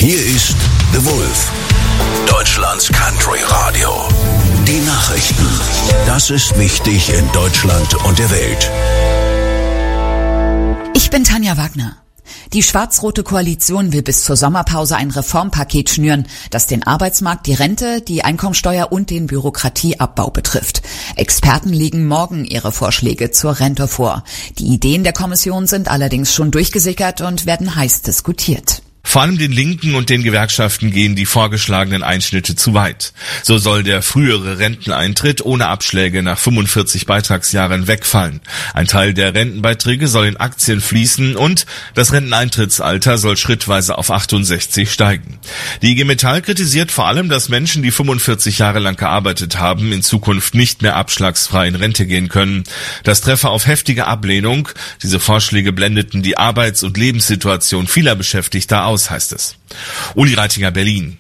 Hier ist The Wolf, Deutschlands Country Radio. Die Nachrichten. Das ist wichtig in Deutschland und der Welt. Ich bin Tanja Wagner. Die schwarz-rote Koalition will bis zur Sommerpause ein Reformpaket schnüren, das den Arbeitsmarkt, die Rente, die Einkommensteuer und den Bürokratieabbau betrifft. Experten legen morgen ihre Vorschläge zur Rente vor. Die Ideen der Kommission sind allerdings schon durchgesickert und werden heiß diskutiert. Vor allem den Linken und den Gewerkschaften gehen die vorgeschlagenen Einschnitte zu weit. So soll der frühere Renteneintritt ohne Abschläge nach 45 Beitragsjahren wegfallen. Ein Teil der Rentenbeiträge soll in Aktien fließen und das Renteneintrittsalter soll schrittweise auf 68 steigen. Die IG Metall kritisiert vor allem, dass Menschen, die 45 Jahre lang gearbeitet haben, in Zukunft nicht mehr abschlagsfrei in Rente gehen können. Das treffe auf heftige Ablehnung. Diese Vorschläge blendeten die Arbeits- und Lebenssituation vieler Beschäftigter aus, heißt es. Uli Reitinger, Berlin.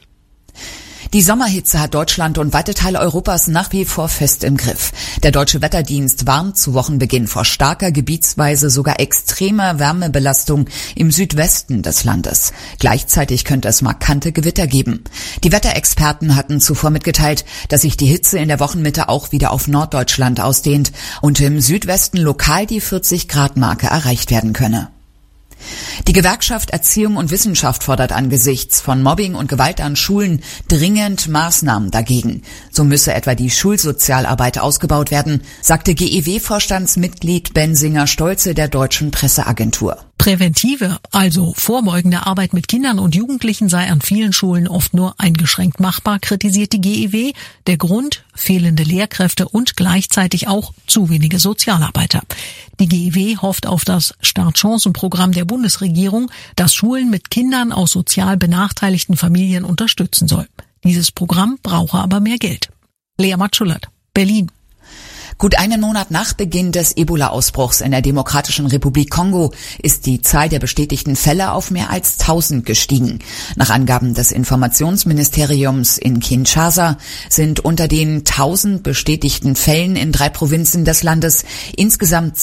Die Sommerhitze hat Deutschland und weite Teile Europas nach wie vor fest im Griff. Der Deutsche Wetterdienst warnt zu Wochenbeginn vor starker, gebietsweise sogar extremer Wärmebelastung im Südwesten des Landes. Gleichzeitig könnte es markante Gewitter geben. Die Wetterexperten hatten zuvor mitgeteilt, dass sich die Hitze in der Wochenmitte auch wieder auf Norddeutschland ausdehnt und im Südwesten lokal die 40-Grad-Marke erreicht werden könne. Die Gewerkschaft Erziehung und Wissenschaft fordert angesichts von Mobbing und Gewalt an Schulen dringend Maßnahmen dagegen. So müsse etwa die Schulsozialarbeit ausgebaut werden, sagte GEW-Vorstandsmitglied Bensinger-Stolze der Deutschen Presseagentur. Präventive, also vorbeugende Arbeit mit Kindern und Jugendlichen sei an vielen Schulen oft nur eingeschränkt machbar, kritisiert die GEW. Der Grund: fehlende Lehrkräfte und gleichzeitig auch zu wenige Sozialarbeiter. Die GEW hofft auf das Startchancenprogramm der Bundesregierung, das Schulen mit Kindern aus sozial benachteiligten Familien unterstützen soll. Dieses Programm brauche aber mehr Geld. Lea Matschullert, Berlin. Gut einen Monat nach Beginn des Ebola-Ausbruchs in der Demokratischen Republik Kongo ist die Zahl der bestätigten Fälle auf mehr als 1000 gestiegen. Nach Angaben des Informationsministeriums in Kinshasa sind unter den 1000 bestätigten Fällen in 3 Provinzen des Landes insgesamt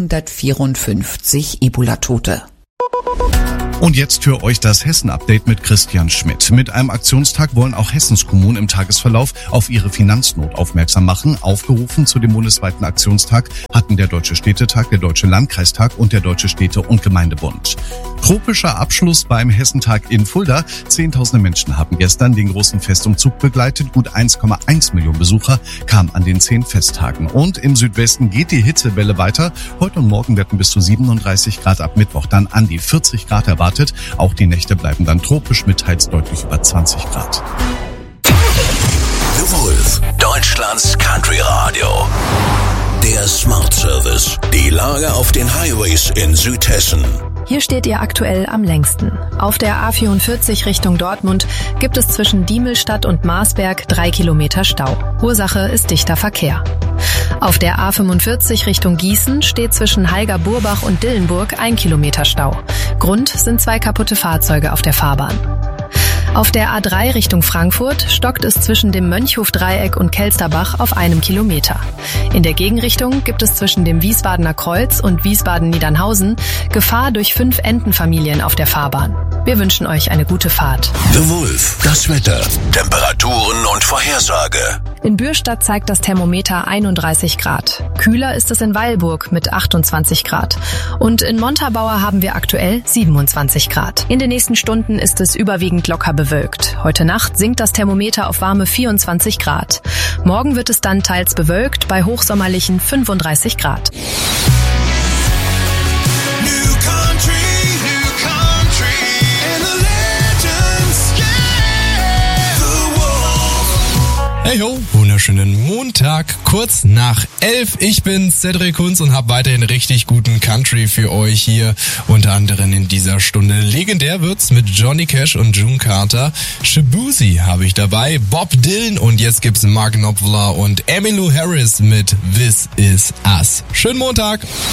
254 Ebola-Tote. Und jetzt für euch das Hessen-Update mit Christian Schmidt. Mit einem Aktionstag wollen auch Hessens Kommunen im Tagesverlauf auf ihre Finanznot aufmerksam machen. Aufgerufen zu dem bundesweiten Aktionstag hatten der Deutsche Städtetag, der Deutsche Landkreistag und der Deutsche Städte- und Gemeindebund. Tropischer Abschluss beim Hessentag in Fulda. Zehntausende Menschen haben gestern den großen Festumzug begleitet. Gut 1,1 Millionen Besucher kamen an den 10 Festtagen. Und im Südwesten geht die Hitzewelle weiter. Heute und morgen werden bis zu 37 Grad, ab Mittwoch dann an die 40 Grad erwartet. Auch die Nächte bleiben dann tropisch mit teils deutlich über 20 Grad. The Wolf, Deutschlands Country Radio. Der Smart Service. Die Lage auf den Highways in Südhessen. Hier steht ihr aktuell am längsten. Auf der A44 Richtung Dortmund gibt es zwischen Diemelstadt und Marsberg 3 Kilometer Stau. Ursache ist dichter Verkehr. Auf der A45 Richtung Gießen steht zwischen Halger-Burbach und Dillenburg 1 Kilometer Stau. Grund sind 2 kaputte Fahrzeuge auf der Fahrbahn. Auf der A3 Richtung Frankfurt stockt es zwischen dem Mönchhof-Dreieck und Kelsterbach auf 1 Kilometer. In der Gegenrichtung gibt es zwischen dem Wiesbadener Kreuz und Wiesbaden-Niedernhausen Gefahr durch 5 Entenfamilien auf der Fahrbahn. Wir wünschen euch eine gute Fahrt. The Wolf, das Wetter, Temperaturen und Vorhersage. In Bürstadt zeigt das Thermometer 31 Grad. Kühler ist es in Weilburg mit 28 Grad. Und in Montabaur haben wir aktuell 27 Grad. In den nächsten Stunden ist es überwiegend locker bewölkt. Heute Nacht sinkt das Thermometer auf warme 24 Grad. Morgen wird es dann teils bewölkt bei hochsommerlichen 35 Grad. Hey ho, wunderschönen Montag, kurz nach 11. Ich bin Cedric Kunz und habe weiterhin richtig guten Country für euch hier. Unter anderem in dieser Stunde. Legendär wird's mit Johnny Cash und June Carter. Shabuzi habe ich dabei, Bob Dylan und jetzt gibt's Mark Knopfler und Emmylou Harris mit This Is Us. Schönen Montag!